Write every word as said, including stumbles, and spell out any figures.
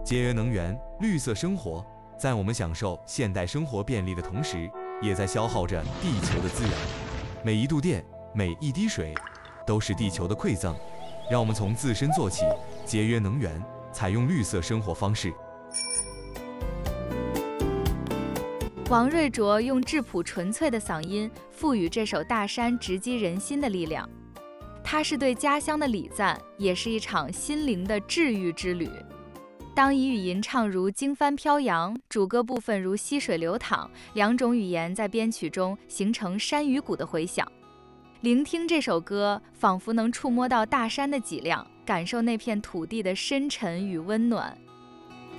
节约能源、绿色生活，在我们享受现代生活便利的同时，也在消耗着地球的资源。每一度电，每一滴水，都是地球的馈赠。让我们从自身做起，节约能源，采用绿色生活方式。 王瑞卓用质朴纯粹的嗓音，赋予这首《大山》直击人心的力量。它是对家乡的礼赞，也是一场心灵的治愈之旅。当彝语吟唱如经幡飘扬，主歌部分如溪水流淌，两种语言在编曲中形成山与谷的回响。聆听这首歌，仿佛能触摸到大山的脊梁，感受那片土地的深沉与温暖。